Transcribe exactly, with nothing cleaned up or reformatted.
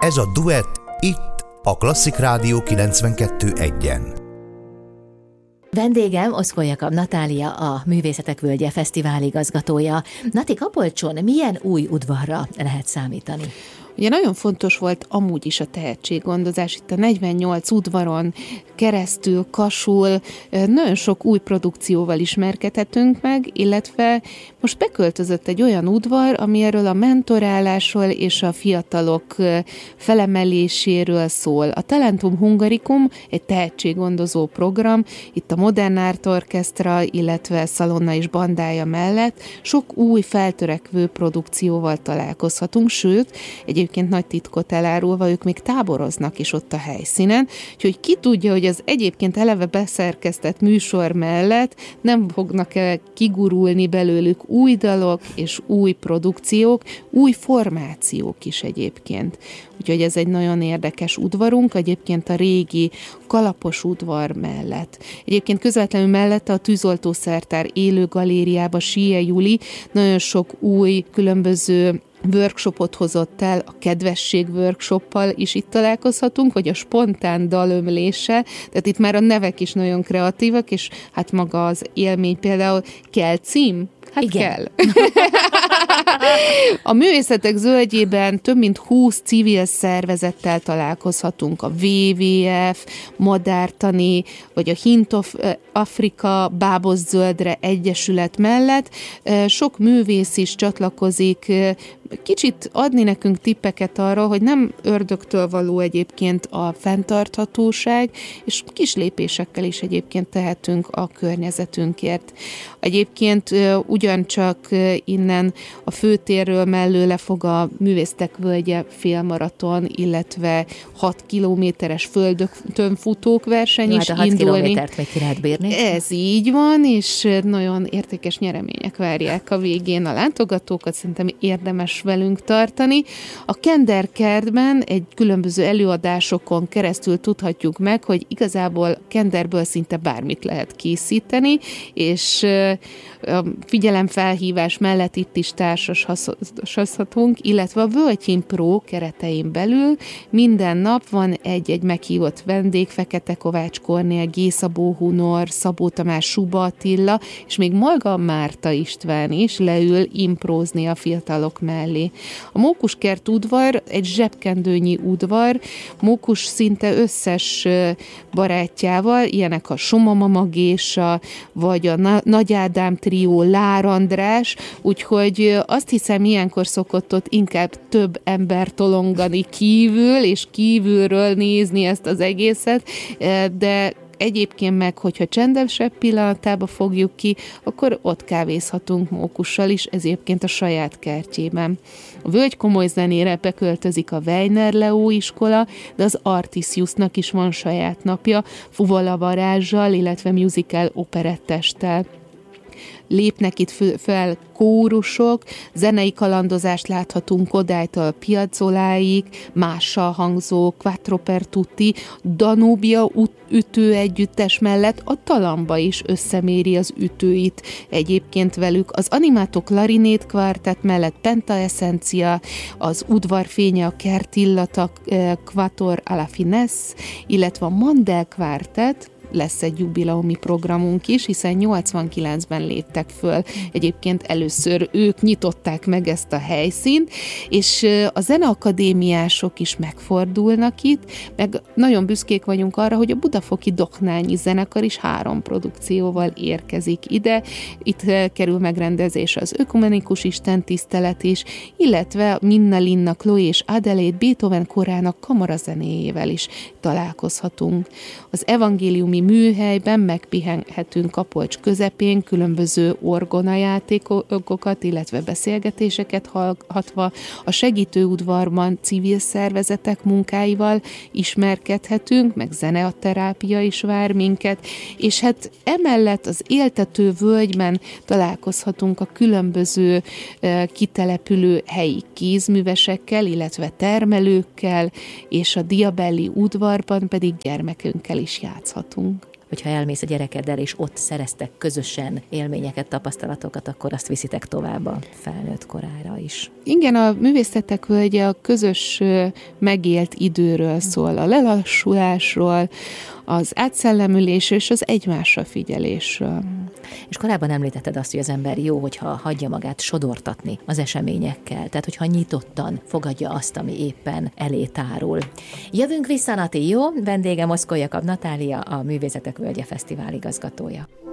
Ez a Duett itt a Klasszik Rádió kilencvenkettő egyen. Vendégem Oszkó Jakab Natália, a Művészetek Völgye Fesztivál igazgatója. Nati, Kapolcson milyen új udvarra lehet számítani? Ugye nagyon fontos volt amúgy is a tehetséggondozás, itt a negyvennyolc udvaron keresztül, Kasul, nagyon sok új produkcióval ismerkedhetünk meg, illetve most beköltözött egy olyan udvar, ami erről a mentorálásról és a fiatalok felemeléséről szól. A Talentum Hungarikum egy tehetséggondozó program, itt a Modern Art Orchestra, illetve Szalonna és bandája mellett sok új feltörekvő produkcióval találkozhatunk, sőt, egy egyébként nagy titkot elárulva, ők még táboroznak is ott a helyszínen, úgyhogy ki tudja, hogy az egyébként eleve beszerkesztett műsor mellett nem fognak kigurulni belőlük új dalok és új produkciók, új formációk is egyébként. Úgyhogy ez egy nagyon érdekes udvarunk, egyébként a régi kalapos udvar mellett. Egyébként közvetlenül mellette a Tűzoltószertár élő galériába Síe Juli nagyon sok új, különböző workshopot hozott el, a kedvesség workshoppal is itt találkozhatunk, vagy a spontán dalömlése, tehát itt már a nevek is nagyon kreatívak, és hát maga az élmény például kell cím? Hát igen. Kell. A Művészetek Zöldjében több mint húsz civil szervezettel találkozhatunk, a dupla vé vé ef, Madártani, vagy a Hint of Afrika Bábos Zöldre Egyesület mellett. Sok művész is csatlakozik, kicsit adni nekünk tippeket arra, hogy nem ördögtől való egyébként a fenntarthatóság, és kis lépésekkel is egyébként tehetünk a környezetünkért. Egyébként ugyancsak innen a főtérről mellőle fog a Művészetek Völgye félmaraton, illetve hat kilométeres földön futók verseny is hát a indulni. hat kilométert még ki lehet bírni. Ez így van, és nagyon értékes nyeremények várják a végén a látogatókat, szerintem érdemes velünk tartani. A Kenderkertben egy különböző előadásokon keresztül tudhatjuk meg, hogy igazából kenderből szinte bármit lehet készíteni, és a figyelemfelhívás mellett itt is társashatunk, illetve a Völgyhím Pro keretein belül minden nap van egy-egy meghívott vendég, Fekete Kovács Kornél, G. Szabó Hunor, Szabó Tamás, Suba Attila, és még maga Márta István is leül imprózni a fiatalok mellé. A Mókuskert udvar egy zsebkendőnyi udvar, Mókus szinte összes barátjával, ilyenek a Somamama Gésa, vagy a Na- Nagy Ádám trió, Lár András, úgyhogy azt hiszem, ilyenkor szokott ott inkább több ember tolongani kívül, és kívülről nézni ezt az egészet, de egyébként meg, hogyha csendesebb pillanatába fogjuk ki, akkor ott kávézhatunk Mókussal is, ez egyébként a saját kertjében. A Völgy komoly zenére beköltözik a Weiner Leó iskola, de az Artisiusnak is van saját napja, Fuvola Varázssal, illetve musical operettestel. Lépnek itt fel kórusok, zenei kalandozást láthatunk Kodálytól Piazzoláig, mással hangzó Quattro per Tutti, Danubia ütő együttes mellett a Talamba is összeméri az ütőit egyébként velük. Az Animato Clarinet Quartet mellett Penta Essencia, az Udvarfénye a kert illata Quator alla Finesse, illetve a Mandel Quartet, lesz egy jubileumi programunk is, hiszen nyolcvankilencben léptek föl. Egyébként először ők nyitották meg ezt a helyszínt, és a zeneakadémiások is megfordulnak itt, meg nagyon büszkék vagyunk arra, hogy a Budafoki Doknányi Zenekar is három produkcióval érkezik ide. Itt kerül megrendezésre az ökumenikus istentisztelet is, illetve Minna Linna, Chloe és Adelaide Beethoven korának kamarazenéjével is találkozhatunk. Az evangéliumi műhelyben megpihenhetünk Kapolcs közepén, különböző orgonajátékokat, illetve beszélgetéseket hallgatva. A segítőudvarban civil szervezetek munkáival ismerkedhetünk, meg zeneaterápia is vár minket, és hát emellett az éltető völgyben találkozhatunk a különböző kitelepülő helyi kézművesekkel, illetve termelőkkel, és a Diabelli udvarban pedig gyermekünkkel is játszhatunk. hogyha elmész a gyerekeddel, és ott szereztek közösen élményeket, tapasztalatokat, akkor azt viszitek tovább a felnőtt korára is. Igen, a Művészetek Völgye a közös megélt időről szól, a lelassulásról, az átszellemülésről és az egymásra figyelésről. És korábban említetted azt, hogy az ember jó, hogyha hagyja magát sodortatni az eseményekkel, tehát hogyha nyitottan fogadja azt, ami éppen elé tárul. Jövünk vissza, Nati, jó? Vendége Moszkó Jakab Natália, a Művészetek Völgye Fesztivál igazgatója.